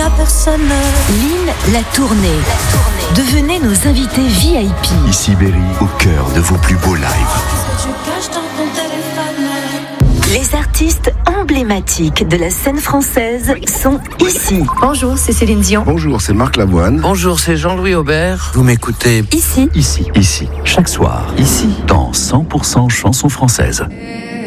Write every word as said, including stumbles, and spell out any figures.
à personne. Lynn, la tournée. Devenez nos invités V I P. Ici Berry, au cœur de vos plus beaux lives. Tu caches dans ton téléphone. Les artistes emblématiques de la scène française sont ici. Bonjour, c'est Céline Dion. Bonjour, c'est Marc Lavoine. Bonjour, c'est Jean-Louis Aubert. Vous m'écoutez Ici. Ici, ici, chaque soir, ici, dans cent pour cent chansons françaises.